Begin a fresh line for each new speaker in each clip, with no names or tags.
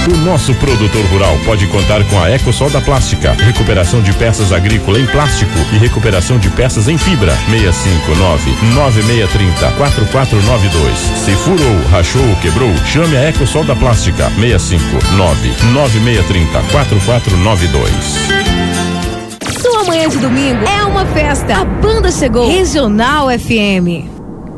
O nosso produtor rural pode contar com a Ecosol da Plástica, recuperação de peças agrícolas em plástico e recuperação de peças em fibra. 659-9630-4492. Se furou, rachou ou quebrou, chame a Ecosol da Plástica. 659-9630-4492.
Sua manhã de domingo é uma festa. A banda chegou. Regional FM.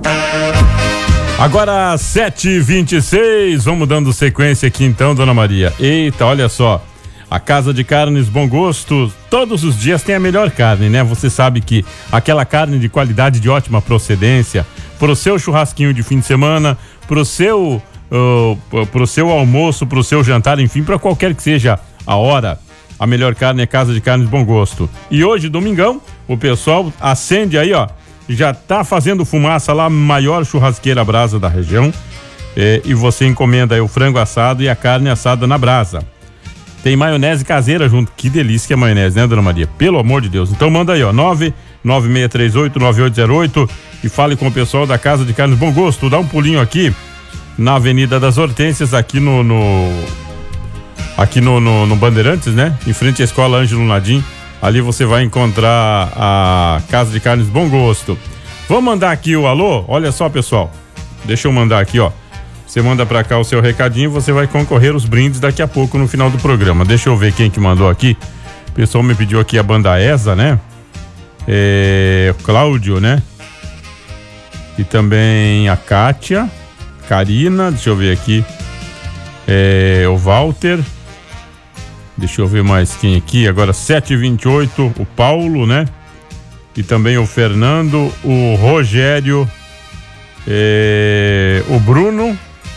Agora 7h26, vamos dando sequência aqui então, dona Maria. Eita, olha só, a Casa de Carnes Bom Gosto, todos os dias tem a melhor carne, né? Você sabe que aquela carne de qualidade, de ótima procedência, pro seu churrasquinho de fim de semana, pro seu almoço, pro seu jantar, enfim, para qualquer que seja a hora, a melhor carne é Casa de Carnes Bom Gosto. E hoje, domingão, o pessoal acende aí, ó, já tá fazendo fumaça lá, maior churrasqueira brasa da região, e você encomenda aí o frango assado e a carne assada na brasa. Tem maionese caseira junto, que delícia que é maionese, né, dona Maria? Pelo amor de Deus. Então manda aí, ó, 99638-9808 e fale com o pessoal da Casa de Carnes Bom Gosto. Dá um pulinho aqui na Avenida das Hortênsias, aqui no Bandeirantes, né? Em frente à Escola Ângelo Nadim. Ali você vai encontrar a Casa de Carnes Bom Gosto. Vamos mandar aqui o alô? Olha só, pessoal. Deixa eu mandar aqui, ó. Você manda pra cá o seu recadinho e você vai concorrer os brindes daqui a pouco no final do programa. Deixa eu ver quem que mandou aqui. O pessoal me pediu aqui a banda ESA, né? O Cláudio, né? E também a Kátia, Karina, deixa eu ver aqui. O Walter. Deixa eu ver mais quem aqui, agora 7h28, o Paulo, né? E também o Fernando, o Rogério, o Bruno,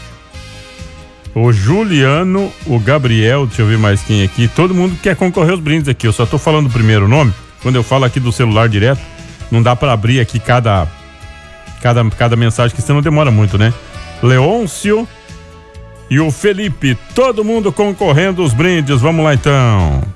o Juliano, o Gabriel, deixa eu ver mais quem aqui. Todo mundo quer concorrer aos brindes aqui, eu só tô falando o primeiro nome. Quando eu falo aqui do celular direto, não dá pra abrir aqui cada mensagem, que senão demora muito, né? Leôncio e o Felipe, todo mundo concorrendo os brindes. Vamos lá então.